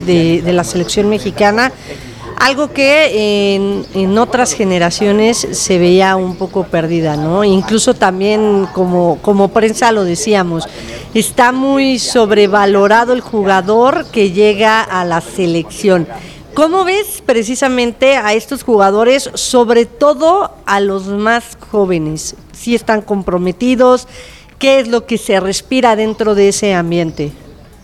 de la selección mexicana, algo que en otras generaciones se veía un poco perdida, ¿no? Incluso también como prensa lo decíamos, está muy sobrevalorado el jugador que llega a la selección. ¿Cómo ves precisamente a estos jugadores, sobre todo a los más jóvenes? ¿Si están comprometidos? ¿Qué es lo que se respira dentro de ese ambiente?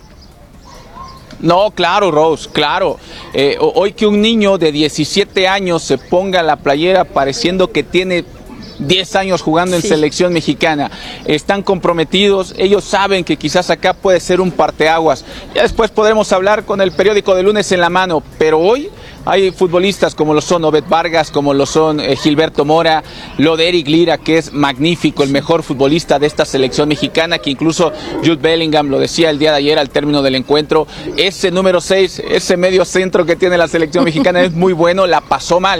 No, claro, Rose, claro. Hoy que un niño de 17 años se ponga la playera pareciendo que tiene 10 años jugando en selección mexicana, están comprometidos, ellos saben que quizás acá puede ser un parteaguas. Ya después podremos hablar con el periódico de lunes en la mano, pero hoy hay futbolistas como lo son Obed Vargas, como lo son Gilberto Mora, lo de Eric Lira, que es magnífico, el mejor futbolista de esta selección mexicana, que incluso Jude Bellingham lo decía el día de ayer al término del encuentro, ese número 6, ese medio centro que tiene la selección mexicana es muy bueno, la pasó mal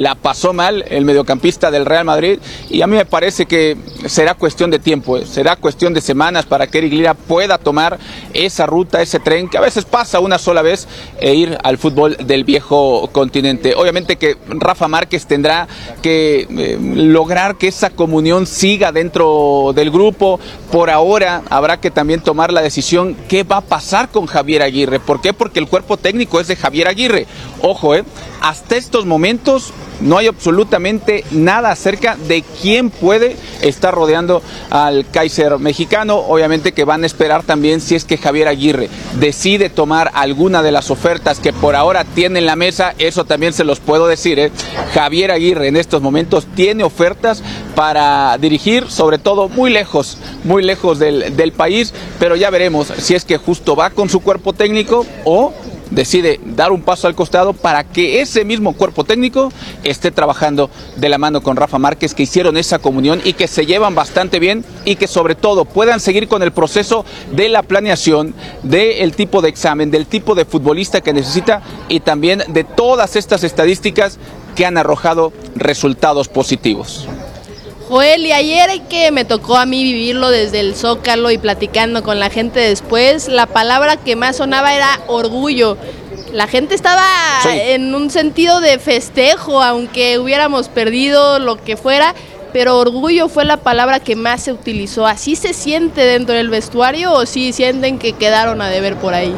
el mediocampista del Real Madrid, y a mí me parece que será cuestión de tiempo, será cuestión de semanas para que Eric Lira pueda tomar esa ruta, ese tren, que a veces pasa una sola vez, e ir al fútbol del viejo continente. Obviamente que Rafa Márquez tendrá que lograr que esa comunión siga dentro del grupo. Por ahora habrá que también tomar la decisión qué va a pasar con Javier Aguirre. ¿Por qué? Porque el cuerpo técnico es de Javier Aguirre. Ojo, hasta estos momentos no hay absolutamente nada acerca de quién puede estar rodeando al Kaiser mexicano. Obviamente que van a esperar también si es que Javier Aguirre decide tomar alguna de las ofertas que por ahora tiene en la mesa. Eso también se los puedo decir, Javier Aguirre en estos momentos tiene ofertas para dirigir, sobre todo muy lejos del país, pero ya veremos si es que justo va con su cuerpo técnico o decide dar un paso al costado para que ese mismo cuerpo técnico esté trabajando de la mano con Rafa Márquez, que hicieron esa comunión y que se llevan bastante bien, y que sobre todo puedan seguir con el proceso de la planeación, del tipo de examen, del tipo de futbolista que necesita, y también de todas estas estadísticas que han arrojado resultados positivos. Joel, y ayer que me tocó a mí vivirlo desde el Zócalo y platicando con la gente después, la palabra que más sonaba era orgullo. La gente estaba en un sentido de festejo, aunque hubiéramos perdido lo que fuera, pero orgullo fue la palabra que más se utilizó. ¿Así se siente dentro del vestuario o sí sienten que quedaron a deber por ahí?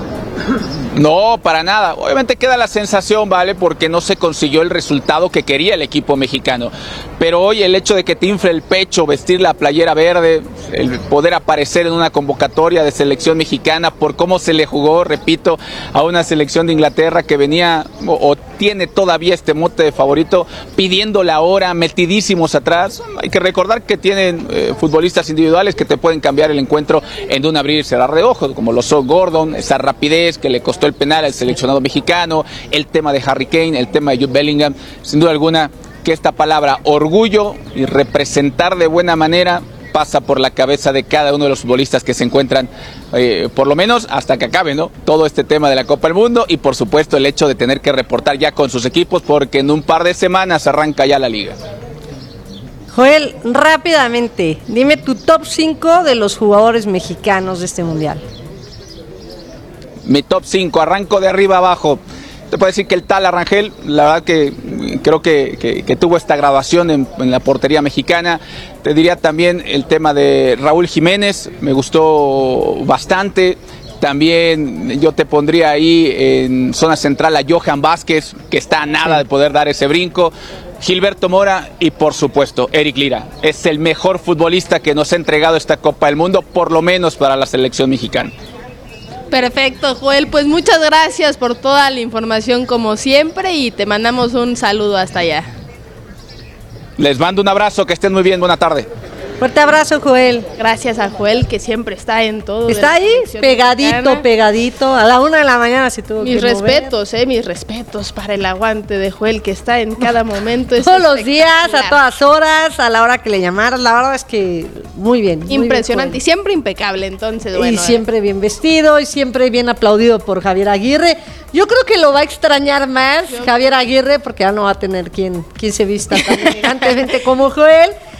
No, para nada. Obviamente queda la sensación, ¿vale? Porque no se consiguió el resultado que quería el equipo mexicano. Pero hoy el hecho de que te infle el pecho, vestir la playera verde, el poder aparecer en una convocatoria de selección mexicana por cómo se le jugó, repito, a una selección de Inglaterra que venía o tiene todavía este mote de favorito, pidiendo la hora, metidísimos atrás. Hay que recordar que tienen futbolistas individuales que te pueden cambiar el encuentro en un abrir y cerrar de ojos, como lo son Gordon, esa rapidez que le costó el penal al seleccionado mexicano, el tema de Harry Kane, el tema de Jude Bellingham. Sin duda alguna que esta palabra orgullo y representar de buena manera pasa por la cabeza de cada uno de los futbolistas que se encuentran, por lo menos hasta que acabe, ¿no?, todo este tema de la Copa del Mundo, y por supuesto el hecho de tener que reportar ya con sus equipos, porque en un par de semanas arranca ya la liga. Joel, rápidamente, dime tu top 5 de los jugadores mexicanos de este mundial. Mi top 5, arranco de arriba abajo. Te puedo decir que el Tala Rangel, la verdad que creo que tuvo esta graduación en la portería mexicana. Te diría también el tema de Raúl Jiménez, me gustó bastante. También yo te pondría ahí en zona central a Johan Vázquez, que está a nada de poder dar ese brinco. Gilberto Mora y por supuesto Eric Lira. Es el mejor futbolista que nos ha entregado esta Copa del Mundo, por lo menos para la selección mexicana. Perfecto, Joel, pues muchas gracias por toda la información como siempre y te mandamos un saludo hasta allá. Les mando un abrazo, que estén muy bien, buena tarde. Fuerte abrazo, Joel. Gracias a Joel, que siempre está en todo. Está ahí, pegadito, a la 1 de la mañana si tuvo mis respetos, mis respetos para el aguante de Joel, que está en cada momento. Todos los días, a todas horas, a la hora que le llamaras, la verdad es que muy bien. Impresionante, muy bien, y siempre impecable, entonces, bueno. Y siempre bien vestido, y siempre bien aplaudido por Javier Aguirre. Yo creo que lo va a extrañar más Javier Aguirre, porque ya no va a tener quien se vista tan elegantemente como Joel.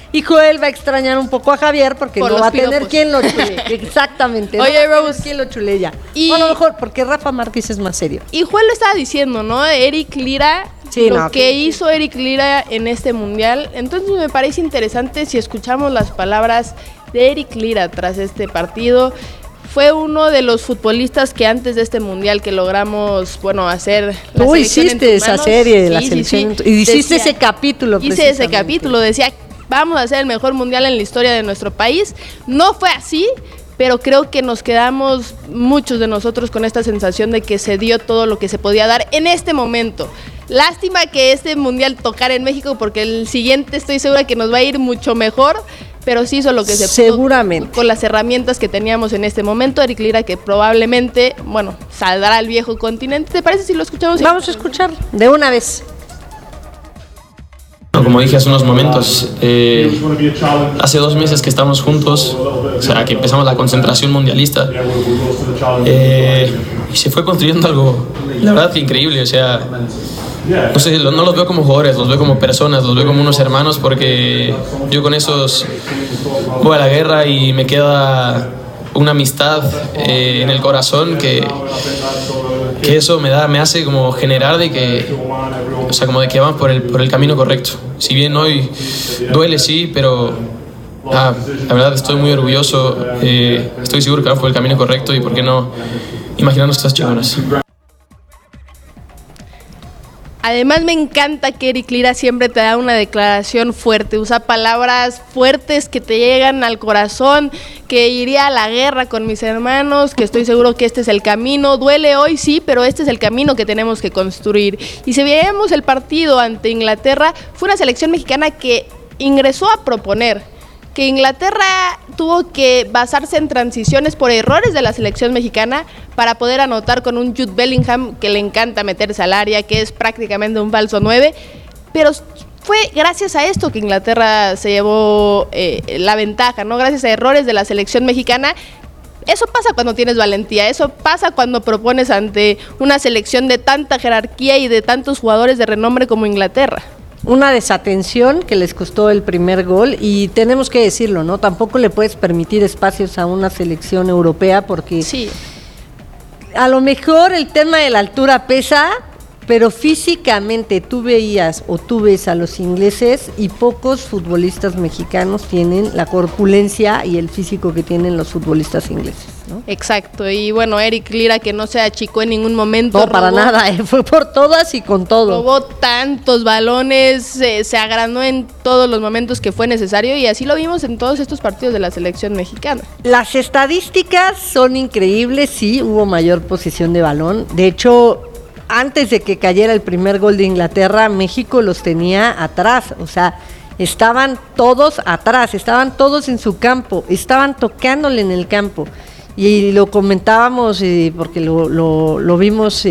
Y Joel va a extrañar un poco a Javier porque Por no los va a tener piropos. quien lo chule. Exactamente. Oye, no va a tener Rose. quien lo chule ya. Y- O a lo mejor porque Rafa Márquez es más serio. Y Juan lo estaba diciendo, ¿no? Eric Lira, Sí, lo no, que hizo Eric Lira en este mundial. Entonces me parece interesante si escuchamos las palabras de Eric Lira tras este partido. Fue uno de los futbolistas que antes de este mundial que logramos, bueno, hacer la Tú selección en hiciste tus esa manos. serie de la Sí, sí, selección. sí. Y hiciste Decía- ese capítulo. Hice ese precisamente. capítulo, decía, vamos a hacer el mejor mundial en la historia de nuestro país. No fue así, pero creo que nos quedamos muchos de nosotros con esta sensación de que se dio todo lo que se podía dar en este momento. Lástima que este mundial tocara en México porque el siguiente estoy segura que nos va a ir mucho mejor, pero sí hizo lo que se pudo Seguramente. con las herramientas que teníamos en este momento. Eric Lira, que probablemente, bueno, saldrá al viejo continente. ¿Te parece si lo escuchamos? Vamos a escuchar de una vez. Como dije hace unos momentos, hace 2 meses que estamos juntos, o sea, que empezamos la concentración mundialista, y se fue construyendo algo, la verdad, que increíble. O sea, no sé, no los veo como jugadores, los veo como personas, los veo como unos hermanos, porque yo con esos voy a la guerra y me queda una amistad en el corazón que eso me hace como generar de que, o sea, como de que van por el camino correcto. Si bien hoy duele, sí, pero la verdad estoy muy orgulloso, estoy seguro que van por el camino correcto y por qué no imaginarnos cosas chingonas. Además me encanta que Eric Lira siempre te da una declaración fuerte, usa palabras fuertes que te llegan al corazón, que iría a la guerra con mis hermanos, que estoy seguro que este es el camino, duele hoy sí, pero este es el camino que tenemos que construir. Y si veíamos el partido ante Inglaterra, fue una selección mexicana que ingresó a proponer, que Inglaterra tuvo que basarse en transiciones por errores de la selección mexicana para poder anotar con un Jude Bellingham que le encanta meterse al área, que es prácticamente un falso 9, pero fue gracias a esto que Inglaterra se llevó la ventaja, ¿no? Gracias a errores de la selección mexicana. Eso pasa cuando tienes valentía, eso pasa cuando propones ante una selección de tanta jerarquía y de tantos jugadores de renombre como Inglaterra. Una desatención que les costó el primer gol y tenemos que decirlo, ¿no? Tampoco le puedes permitir espacios a una selección europea porque Sí. a lo mejor el tema de la altura pesa, pero físicamente tú veías o tú ves a los ingleses y pocos futbolistas mexicanos tienen la corpulencia y el físico que tienen los futbolistas ingleses, ¿no? Exacto, y bueno, Eric Lira que no se achicó en ningún momento. No, para nada, fue por todas y con todo. Robó tantos balones, se agrandó en todos los momentos que fue necesario y así lo vimos en todos estos partidos de la selección mexicana. Las estadísticas son increíbles, sí, hubo mayor posesión de balón. De hecho, antes de que cayera el primer gol de Inglaterra, México los tenía atrás, o sea, estaban todos atrás, estaban todos en su campo, estaban tocándole en el campo. Y lo comentábamos porque lo vimos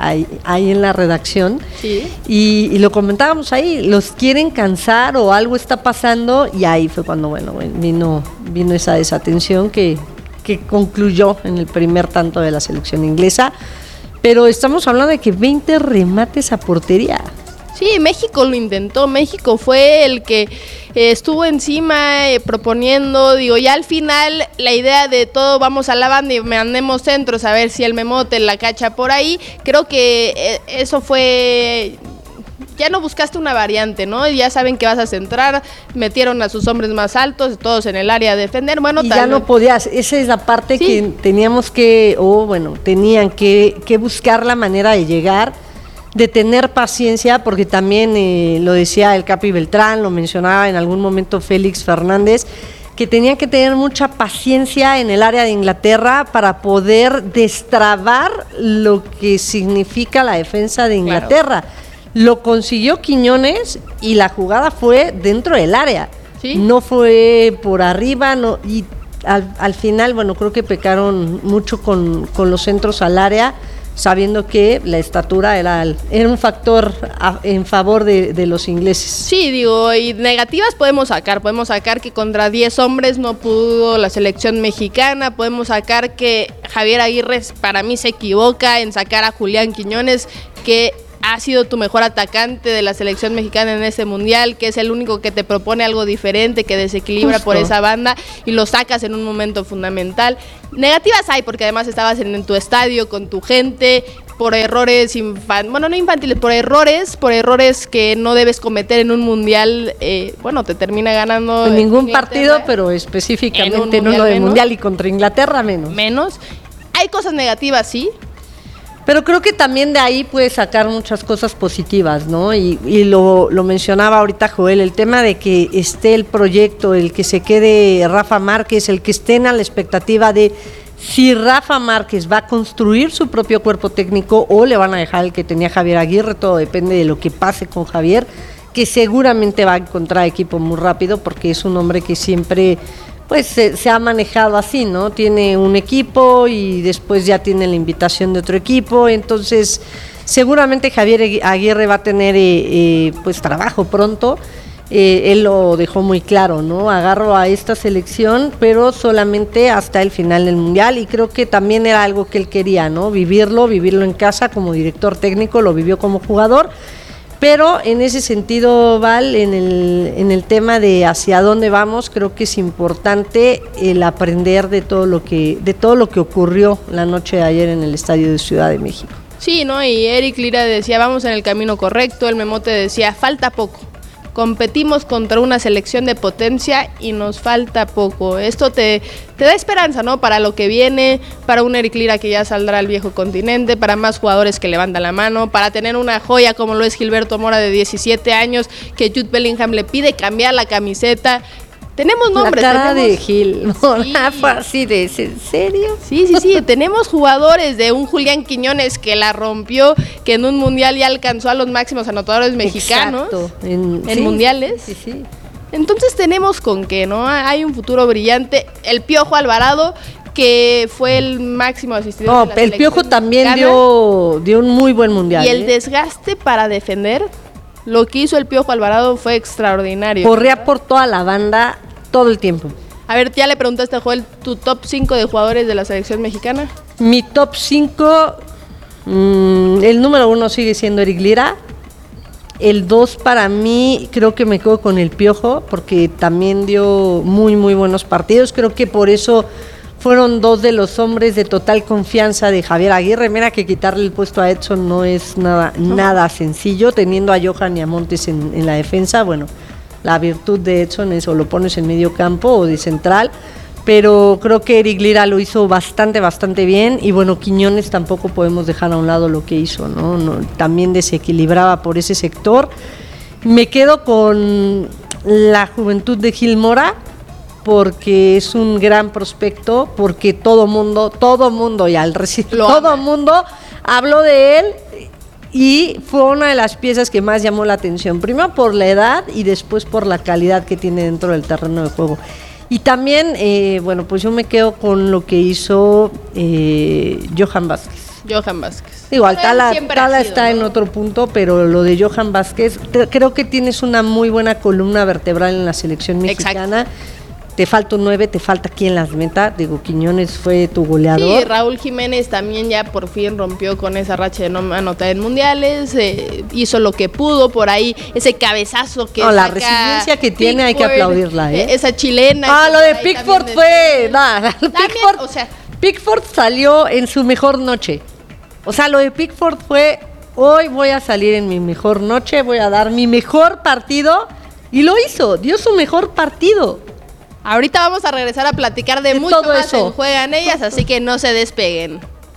ahí en la redacción. Sí. Y lo comentábamos ahí, los quieren cansar o algo está pasando y ahí fue cuando vino esa desatención que concluyó en el primer tanto de la selección inglesa. Pero estamos hablando de que 20 remates a portería. Sí, México lo intentó, México fue el que estuvo encima proponiendo, digo, ya al final la idea de todo vamos a la banda y mandemos centros a ver si el Memote la cacha por ahí, creo que eso fue, ya no buscaste una variante, ¿no? Ya saben que vas a centrar, metieron a sus hombres más altos, todos en el área a defender, bueno, Y ya no podías, esa es la parte Sí. que teníamos que, tenían que buscar la manera de llegar, de tener paciencia, porque también lo decía el Capi Beltrán, lo mencionaba en algún momento Félix Fernández, que tenían que tener mucha paciencia en el área de Inglaterra para poder destrabar lo que significa la defensa de Inglaterra. Claro. Lo consiguió Quiñones y la jugada fue dentro del área, ¿Sí? No fue por arriba, no, y al final, bueno, creo que pecaron mucho con los centros al área, sabiendo que la estatura era un factor en favor de los ingleses. Sí, digo, y negativas podemos sacar que contra 10 hombres no pudo la selección mexicana, podemos sacar que Javier Aguirre para mí se equivoca en sacar a Julián Quiñones, que ha sido tu mejor atacante de la selección mexicana en este mundial, que es el único que te propone algo diferente, que desequilibra por esa banda y lo sacas en un momento fundamental. Negativas hay, porque además estabas en tu estadio con tu gente, por errores no infantiles, por errores que no debes cometer en un mundial. Te termina ganando en ningún partido, pero específicamente en uno del mundial, y contra Inglaterra menos. Hay cosas negativas, sí, pero creo que también de ahí puedes sacar muchas cosas positivas, ¿no? Y lo mencionaba ahorita Joel, el tema de que esté el proyecto, el que se quede Rafa Márquez, el que estén a la expectativa de si Rafa Márquez va a construir su propio cuerpo técnico o le van a dejar el que tenía Javier Aguirre. Todo depende de lo que pase con Javier, que seguramente va a encontrar equipo muy rápido, porque es un hombre que siempre pues se ha manejado así, ¿no? Tiene un equipo y después ya tiene la invitación de otro equipo, entonces seguramente Javier Aguirre va a tener pues trabajo pronto. Él lo dejó muy claro, ¿no? Agarro a esta selección, pero solamente hasta el final del mundial, y creo que también era algo que él quería, ¿no? Vivirlo en casa como director técnico, lo vivió como jugador. Pero en ese sentido, Val, en el tema de hacia dónde vamos, creo que es importante el aprender de todo lo que ocurrió la noche de ayer en el estadio de Ciudad de México. Sí, ¿no? Y Eric Lira decía, vamos en el camino correcto. El Memote decía, falta poco. Competimos contra una selección de potencia y nos falta poco. Esto te da esperanza, ¿no? Para lo que viene, para un Eric Lira que ya saldrá al viejo continente, para más jugadores que levantan la mano, para tener una joya como lo es Gilberto Mora, de 17 años, que Jude Bellingham le pide cambiar la camiseta. Tenemos nombres. La cara de Gil, no, sí. Fue así de, ¿en serio? Sí, tenemos jugadores, de un Julián Quiñones que la rompió, que en un mundial ya alcanzó a los máximos anotadores mexicanos. Exacto. En mundiales. Sí. Entonces tenemos con qué, ¿no? Hay un futuro brillante. El Piojo Alvarado, que fue el máximo asistidor de la el Piojo también mexicana, dio un muy buen mundial. Y el desgaste para defender, lo que hizo el Piojo Alvarado fue extraordinario. Corría por toda la banda todo el tiempo. A ver, ya le preguntaste a Joel tu top 5 de jugadores de la selección mexicana. Mi top 5, el número 1 sigue siendo Eric Lira. El 2 para mí, creo que me quedo con el Piojo, porque también dio muy, muy buenos partidos. Creo que por eso fueron dos de los hombres de total confianza de Javier Aguirre. Mira que quitarle el puesto a Edson no es nada sencillo, teniendo a Johan y a Montes en la defensa. Bueno, la virtud de Edson es o lo pones en medio campo o de central, pero creo que Eric Lira lo hizo bastante bien, y bueno, Quiñones tampoco podemos dejar a un lado lo que hizo, ¿no? También desequilibraba por ese sector. Me quedo con la juventud de Gil Mora, porque es un gran prospecto, porque todo mundo y al recibir todo mundo habló de él, y fue una de las piezas que más llamó la atención, primero por la edad y después por la calidad que tiene dentro del terreno de juego. Y también, pues yo me quedo con lo que hizo Johan Vázquez. Igual, Tala está en otro punto, pero lo de Johan Vázquez, creo que tienes una muy buena columna vertebral en la selección mexicana. Exacto. Te falta un 9, te falta quien las meta. Digo, Quiñones fue tu goleador. Sí, Raúl Jiménez también ya por fin rompió con esa racha de no anotar en mundiales. Hizo lo que pudo por ahí. Ese cabezazo que la resiliencia que tiene, hay que aplaudirla, ¿eh? Esa chilena. Lo de Pickford fue... Pickford salió en su mejor noche. O sea, lo de Pickford fue... Hoy voy a salir en mi mejor noche, voy a dar mi mejor partido. Y lo hizo, dio su mejor partido. Ahorita vamos a regresar a platicar de mucho todo más eso en Juegan Ellas, así que no se despeguen.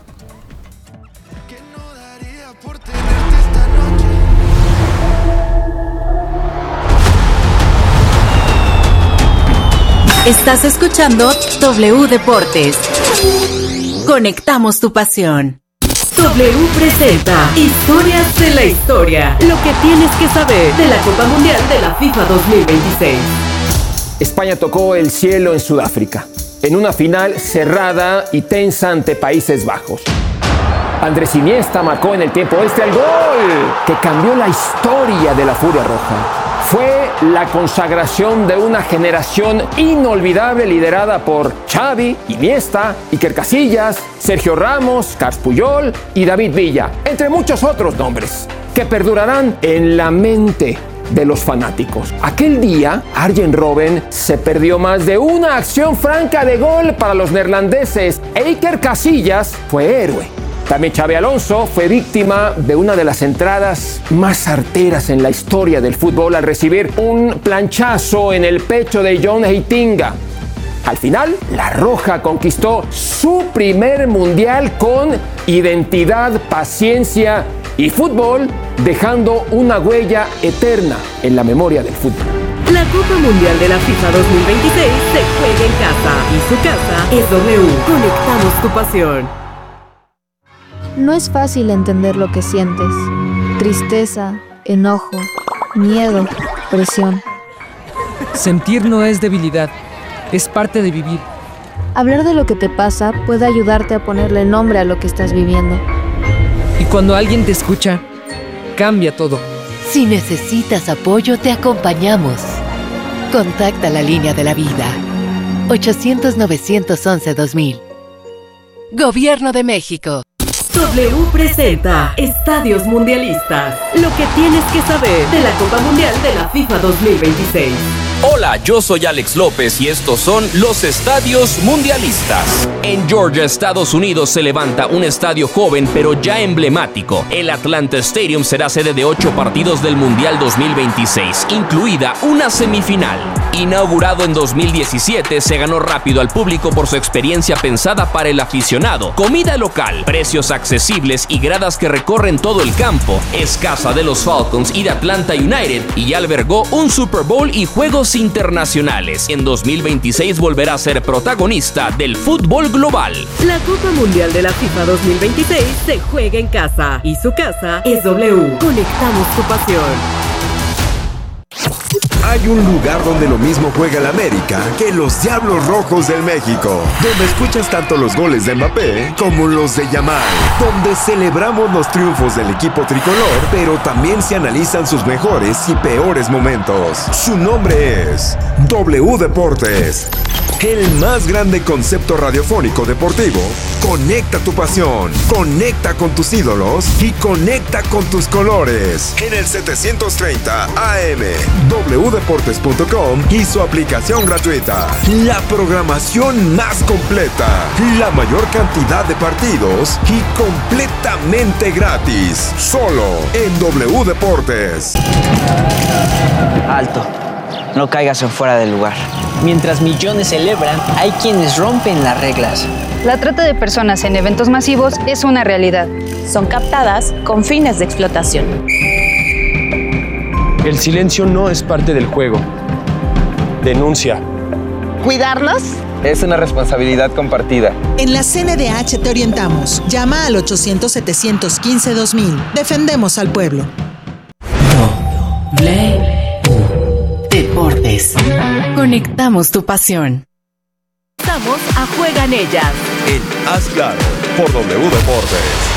Estás escuchando W Deportes. Conectamos tu pasión. W presenta Historias de la Historia. Lo que tienes que saber de la Copa Mundial de la FIFA 2026. España tocó el cielo en Sudáfrica, en una final cerrada y tensa ante Países Bajos. Andrés Iniesta marcó en el tiempo extra el gol que cambió la historia de la Furia Roja. Fue la consagración de una generación inolvidable liderada por Xavi, Iniesta, Iker Casillas, Sergio Ramos, Carles Puyol y David Villa, entre muchos otros nombres. que perdurarán en la mente de los fanáticos. Aquel día, Arjen Robben se perdió más de una acción franca de gol para los neerlandeses. Iker Casillas fue héroe. También Xabi Alonso fue víctima de una de las entradas más certeras en la historia del fútbol al recibir un planchazo en el pecho de John Heitinga. Al final, la Roja conquistó su primer mundial con identidad, paciencia y fútbol, dejando una huella eterna en la memoria del fútbol. La Copa Mundial de la FIFA 2026 se juega en casa y su casa es W. Conectamos tu pasión. No es fácil entender lo que sientes. Tristeza, enojo, miedo, presión. Sentir no es debilidad, es parte de vivir. Hablar de lo que te pasa puede ayudarte a ponerle nombre a lo que estás viviendo. Y cuando alguien te escucha, cambia todo. Si necesitas apoyo, te acompañamos. Contacta la línea de la vida. 800-911-2000. Gobierno de México. W presenta Estadios Mundialistas. Lo que tienes que saber de la Copa Mundial de la FIFA 2026. Hola, yo soy Alex López y estos son los Estadios Mundialistas. En Georgia, Estados Unidos, se levanta un estadio joven pero ya emblemático. El Atlanta Stadium será sede de 8 partidos del Mundial 2026, incluida una semifinal. Inaugurado en 2017, se ganó rápido al público por su experiencia pensada para el aficionado. Comida local, precios accesibles y gradas que recorren todo el campo. Es casa de los Falcons y de Atlanta United y ya albergó un Super Bowl y juegos internacionales. En 2026 volverá a ser protagonista del fútbol global. La Copa Mundial de la FIFA 2026 se juega en casa y su casa es W. Conectamos tu pasión. Hay un lugar donde lo mismo juega el América que los Diablos Rojos del México, donde escuchas tanto los goles de Mbappé como los de Yamal, donde celebramos los triunfos del equipo tricolor, pero también se analizan sus mejores y peores momentos. Su nombre es W Deportes. El más grande concepto radiofónico deportivo. Conecta tu pasión, conecta con tus ídolos y conecta con tus colores. En el 730 AM, wdeportes.com y su aplicación gratuita. La programación más completa, la mayor cantidad de partidos y completamente gratis. Solo en W Deportes. Alto. No caigas en fuera del lugar. Mientras millones celebran, hay quienes rompen las reglas. La trata de personas en eventos masivos es una realidad. Son captadas con fines de explotación. El silencio no es parte del juego. Denuncia. ¿Cuidarnos? Es una responsabilidad compartida. En la CNDH te orientamos. Llama al 800-715-2000. Defendemos al pueblo. Deportes. Conectamos tu pasión. Estamos a Juegan Ellas. En Haz Claro, por W Deportes.